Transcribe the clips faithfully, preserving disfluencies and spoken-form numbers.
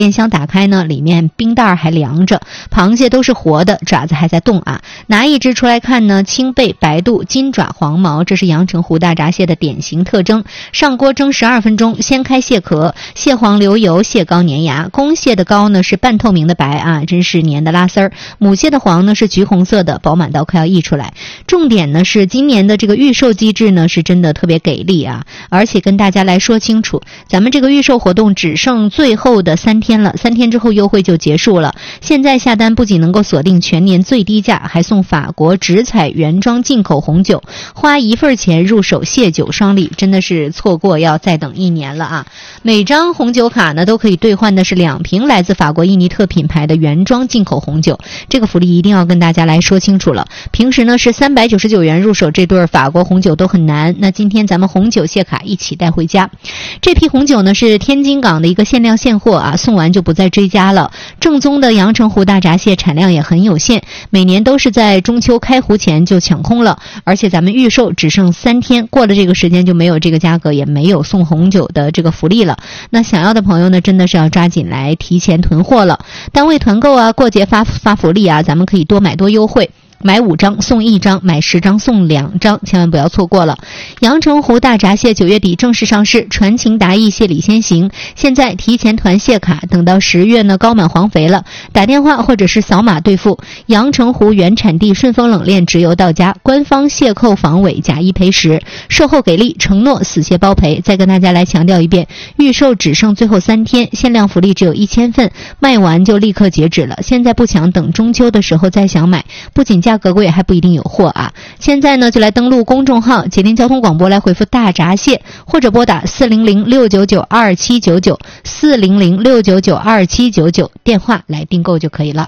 电箱打开呢，里面冰袋还凉着，螃蟹都是活的，爪子还在动啊。拿一只出来看呢，青背白肚，金爪黄毛，这是阳澄湖大闸蟹的典型特征。上锅蒸十二分钟，掀开蟹壳，蟹黄流油，蟹膏粘牙。公蟹的膏呢是半透明的白啊，真是粘的拉丝儿。母蟹的黄呢是橘红色的，饱满到快要溢出来。重点呢是今年的这个预售机制呢是真的特别给力啊，而且跟大家来说清楚，咱们这个预售活动只剩最后的三天了，三天之后优惠就结束了。现在下单不仅能够锁定全年最低价，还送法国直采原装进口红酒，花一份钱入手蟹酒双利，真的是错过要再等一年了啊！每张红酒卡呢都可以兑换的是两瓶来自法国伊尼特品牌的原装进口红酒，这个福利一定要跟大家来说清楚了。平时呢是三百九十九元入手这对法国红酒都很难，那今天咱们红酒蟹卡一起带回家。这批红酒呢是天津港的一个限量现货啊，送完就不再追加了。正宗的阳澄湖大闸蟹产量也很有限，每年都是在中秋开湖前就抢空了，而且咱们预售只剩三天，过了这个时间就没有这个价格，也没有送红酒的这个福利了。那想要的朋友呢，真的是要抓紧来提前囤货了。单位团购啊，过节发发福利啊，咱们可以多买多优惠。买五张送一张，买十张送两张，千万不要错过了。阳澄湖大闸蟹九月底正式上市，传情达意，蟹礼先行。现在提前团蟹卡，等到十月呢高满黄肥了，打电话或者是扫码兑付。阳澄湖原产地顺丰冷链直邮到家，官方蟹扣防伪，假一赔十，售后给力，承诺死蟹包赔。再跟大家来强调一遍，预售只剩最后三天，限量福利只有一千份，卖完就立刻截止了。现在不抢，等中秋的时候再想买，不仅价格贵还不一定有货啊！现在呢就来登录公众号吉林交通广播来回复大闸蟹，或者拨打四零零六九九二七九九 四零零六九九二七九九电话来订购就可以了。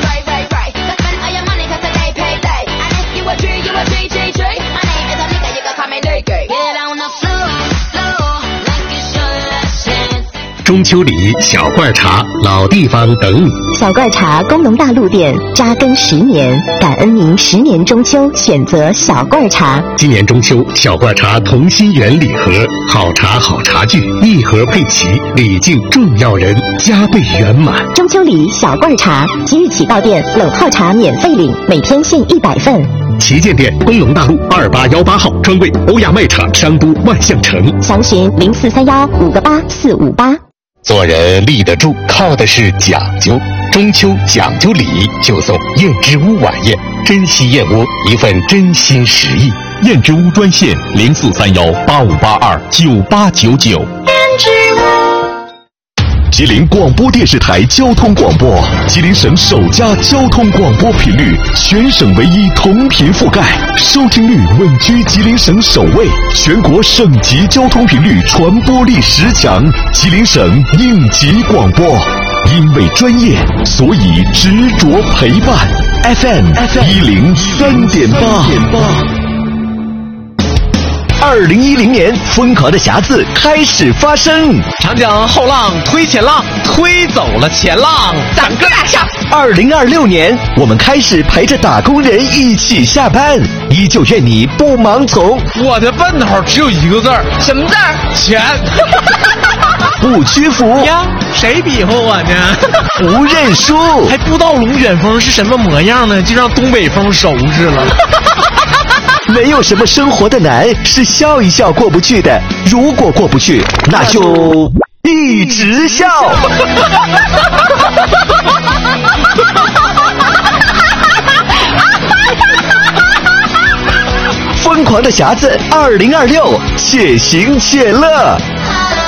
中秋礼小罐茶，老地方等你。 小罐茶工农大路店扎根十年，感恩您十年中秋选择小罐茶。 今年中秋，小罐茶同心圆礼盒，好茶好茶具，一盒配齐，礼敬重要人，加倍圆满。 中秋礼小罐茶，即日起到店冷泡茶免费领，每天限一百份。 旗舰店工农大路二八幺八号，专柜欧亚卖场商都万象城。 详询零四三幺五个八四五八。 做人立得住，靠的是讲究。中秋讲究礼，就送燕之屋晚宴，珍稀燕窝，一份真心实意。 燕之屋专线零四三幺八五八二九八九九。燕之屋。吉林广播电视台交通广播，吉林省首家交通广播频率，全省唯一同频覆盖，收听率稳居吉林省首位，全国省级交通频率传播力十强，吉林省应急广播。因为专业，所以执着陪伴。F M 一零三点八。二零一零年，疯狂的匣子开始发生。 长江后浪推前浪，推走了前浪，咱哥俩下。 二零二六年，我们开始陪着打工人一起下班，依旧愿你不盲从。 我的奔头只有一个字儿，什么字儿？钱。 不屈服呀，谁比划我呢？ 不认输， 还不知道龙卷风是什么模样呢，就让东北风收拾了。 没有什么生活的难是笑一笑过不去的，如果过不去，那就一直笑。疯狂的匣子二零二六，且行且乐。